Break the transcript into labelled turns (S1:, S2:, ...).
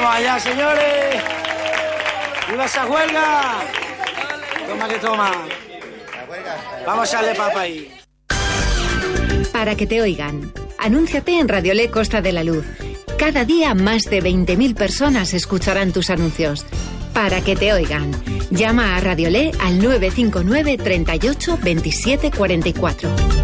S1: Vamos allá, señores. ¡Viva esa huelga! Toma que toma. Vamos a echarle papa ahí.
S2: Para que te oigan. Anúnciate en Radiolé Costa de la Luz. Cada día más de 20.000 personas escucharán tus anuncios. Para que te oigan. Llama a Radiolé al 959 38 27 44.